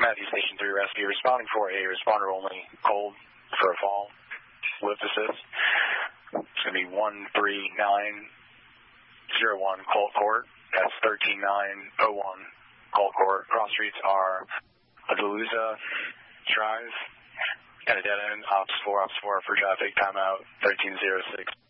Matthew Station 3 Rescue, responding for a responder only cold for a fall. Lift assist. It's going to be 13901 Colt Court. That's 13901 Colt Court. Cross streets are Adeluzia Drive and a dead end. Ops 4 for traffic. Timeout 1306.